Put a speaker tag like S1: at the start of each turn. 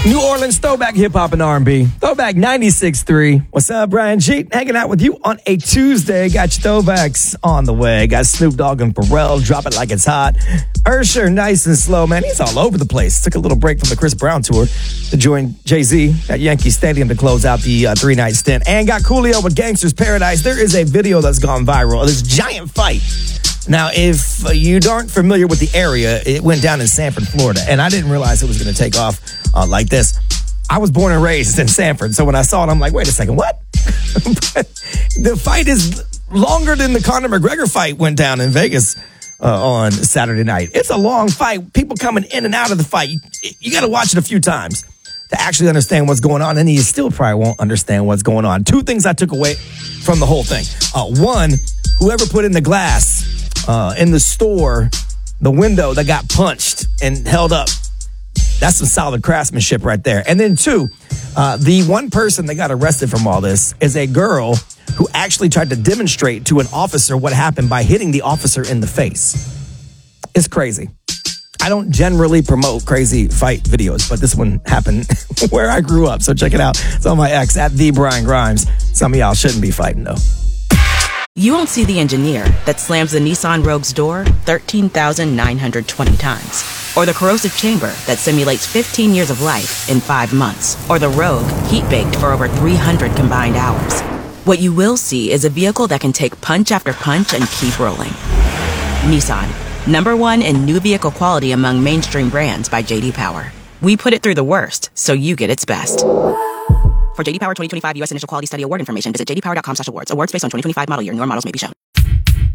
S1: New Orleans throwback hip-hop and R&B. Throwback 96.3. What's up, Brian G? Hanging out with you on a Tuesday. Got your throwbacks on the way. Got Snoop Dogg and Pharrell. Drop it like it's hot. Usher, nice and slow, man. He's all over the place. Took a little break from the Chris Brown tour to join Jay-Z at Yankee Stadium to close out the three-night stint. And got Coolio with Gangsta's Paradise. There is a video that's gone viral. This giant fight. Now, if you aren't familiar with the area, it went down in Sanford, Florida, and I didn't realize it was going to take off like this. I was born and raised in Sanford, so when I saw it, I'm like, wait a second, what? The fight is longer than the Conor McGregor fight went down in Vegas on Saturday night. It's a long fight. People coming in and out of the fight. You got to watch it a few times to actually understand what's going on, and you still probably won't understand what's going on. Two things I took away from the whole thing. One, whoever put in the glass in the store, the window that got punched and held up, that's some solid craftsmanship right there. And then two, the one person that got arrested from all this is a girl who actually tried to demonstrate to an officer what happened by hitting the officer in the face. It's crazy. I don't generally promote crazy fight videos, but this one happened where I grew up. So check it out. It's on my ex at the Brian Grimes. Some of y'all shouldn't be fighting though.
S2: You won't see the engineer that slams the Nissan Rogue's door 13,920 times. Or the corrosive chamber that simulates 15 years of life in 5 months. Or the Rogue heat-baked for over 300 combined hours. What you will see is a vehicle that can take punch after punch and keep rolling. Nissan, #1 in new vehicle quality among mainstream brands by J.D. Power. We put it through the worst, so you get its best. For J.D. Power 2025 U.S. Initial Quality Study Award information, visit jdpower.com/awards. Awards based on 2025 model year. Newer models may be shown.